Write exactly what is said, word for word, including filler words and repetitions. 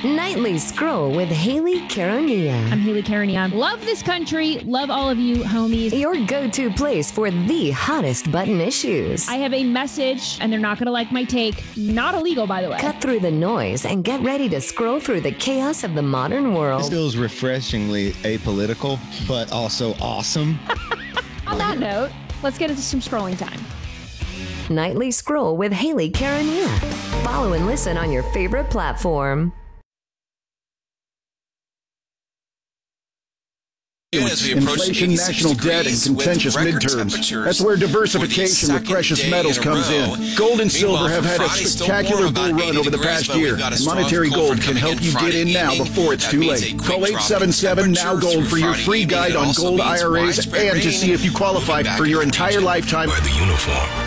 Nightly Scroll with Haley Caronia. I'm Haley Caronia. Love this country. Love all of you homies. Your go-to place for the hottest button issues. I have a message, and they're not going to like my take. Not illegal, by the way. Cut through the noise and get ready to scroll through the chaos of the modern world. This feels refreshingly apolitical, but also awesome. On that note, let's get into some scrolling time. Nightly Scroll with Haley Caronia. Follow and listen on your favorite platform. Inflation, national debt, and contentious midterms. That's where diversification with precious metals comes in. Gold and silver have had a spectacular bull run over the past year. Monetary Gold can help you get in now before it's too late. Call eight seven seven now gold for your free guide on gold I R As and to see if you qualify for your entire lifetime. Wear the uniform.